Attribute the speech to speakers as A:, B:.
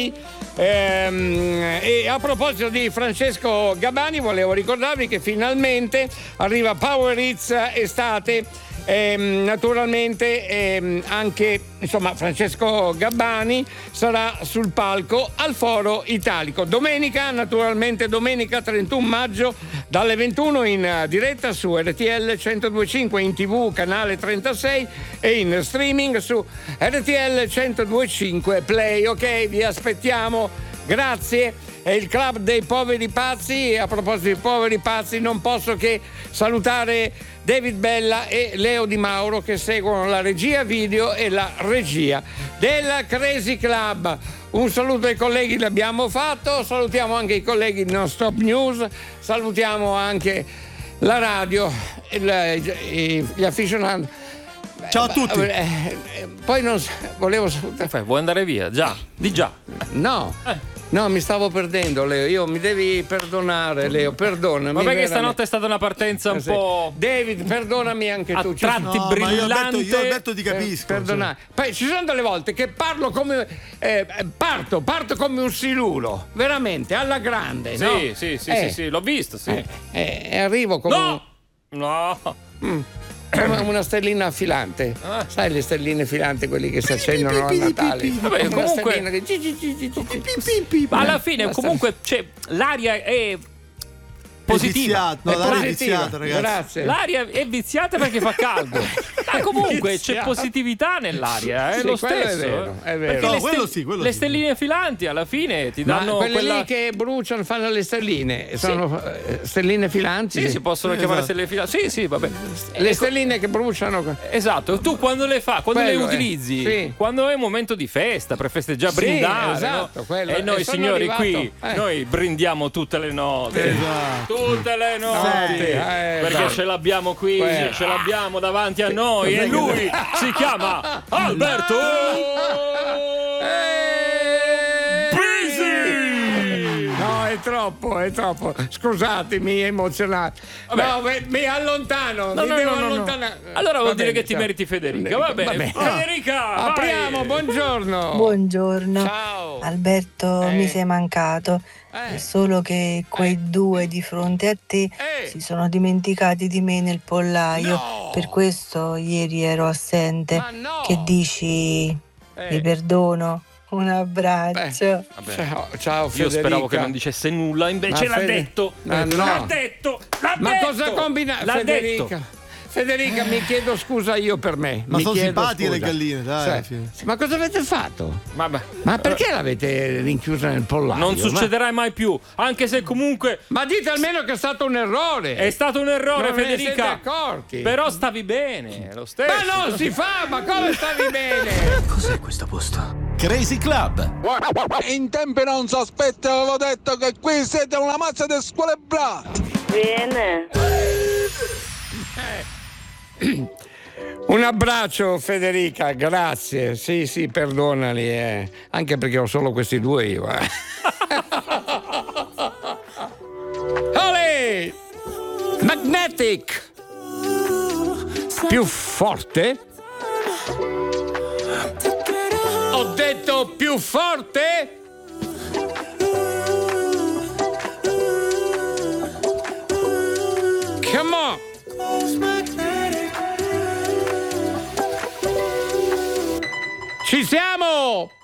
A: Gabbani. E a proposito di Francesco Gabbani, volevo ricordarvi che finalmente arriva Power Hits estate. Naturalmente anche Francesco Gabbani sarà sul palco al Foro Italico domenica 31 maggio dalle 21 in diretta su RTL 102.5 in TV canale 36 e in streaming su RTL 102.5 Play. Ok, vi aspettiamo, grazie. È il club dei poveri pazzi, e a proposito di poveri pazzi non posso che salutare David Bella e Leo Di Mauro che seguono la regia video e la regia del Crazy Club. Un saluto ai colleghi l'abbiamo fatto, salutiamo anche i colleghi di Non Stop News, salutiamo anche la radio, gli aficionati.
B: Ciao a tutti.
A: Poi non volevo salutare.
C: Vuoi andare via? Già, di già.
A: No, mi stavo perdendo, Leo. Mi devi perdonare, Leo. Perdonami.
C: Ma perché stanotte è stata una partenza un po'.
A: David, perdonami anche tu.
C: A tratti brillante.
B: Io Alberto ti capisco.
A: Perdonare. Poi ci sono delle volte che parlo come. Parto come un silulo. Veramente, alla grande.
C: Sì,
A: no?
C: Sì, l'ho visto, sì.
A: E arrivo come.
C: No!
A: Come una stellina filante. Sai le stelline filanti, quelli che si accendono a Natale?
C: Vabbè,
A: Una
C: comunque
A: stellina che...
C: ma alla fine comunque l'aria è positiva.
B: L'aria è viziata, ragazzi.
A: Grazie.
C: L'aria è viziata perché fa caldo. Ma comunque c'è positività nell'aria, è
A: Sì,
C: lo
A: quello
C: stesso.
A: è vero.
B: No,
C: Perché le stelline filanti alla fine ti danno
A: quelle
C: quella.
A: lì che bruciano, fanno le stelline, sono stelline filanti.
C: Sì, si possono chiamare stelline filanti. Sì, vabbè.
A: Le stelline che bruciano.
C: Esatto, tu quando le fai, quando le
A: Quello,
C: utilizzi,
A: sì.
C: quando è un momento di festa, per festeggiare,
A: Sì,
C: brindare,
A: esatto,
C: no?
A: quello.
C: E noi
A: E sono
C: signori
A: arrivato,
C: qui, noi brindiamo tutte le notti.
B: Esatto.
C: Tutte le notti. Perché
A: dai.
C: ce l'abbiamo qui, ce l'abbiamo davanti a noi e lui si chiama Alberto Bisi.
A: No, è troppo. Scusatemi, emozionato.
C: Vabbè.
A: No, mi allontano.
C: No.
A: allontanare.
C: Allora vuol
A: Va
C: dire
A: bene,
C: che ti
A: ciao.
C: meriti Federica. Va bene. Federica,
A: Apriamo, buongiorno.
D: Buongiorno.
A: Ciao.
D: Alberto, mi sei mancato. È solo che quei due di fronte a te si sono dimenticati di me nel pollaio.
A: No.
D: Per questo ieri ero assente.
A: Ma no.
D: Che dici? Vi perdono. Un abbraccio.
A: Ciao
C: Io
A: Federica.
C: speravo che non dicesse nulla, invece
A: Ma
C: l'ha detto.
A: Ma no.
C: L'ha detto.
A: Ma cosa combina
C: L'ha
A: Federica?
C: detto.
A: Federica, mi chiedo scusa io per me.
B: Ma
A: mi
B: sono
A: chiedo
B: simpatiche le
A: scusa.
B: galline, dai.
A: Sì. Ma cosa avete fatto?
C: Vabbè.
A: Ma perché l'avete rinchiusa nel pollaio?
C: Non succederà mai più, anche se comunque
A: Ma dite almeno che è stato un errore.
C: è stato un errore,
A: Non ve ne
C: Federica.
A: siete accorti?
C: Però stavi bene, lo stesso.
A: Ma non si fa, ma come stavi bene?
E: Cos'è questo posto?
F: Crazy Club.
G: In tempi non sospetti avevo detto che qui siete una mazza di squelebrati.
H: Bene.
A: Un abbraccio Federica, grazie. Sì, perdonali, anche perché ho solo questi due io. Olè! Magnetic! Più forte? Ho detto più forte? Come on! Ci siamo!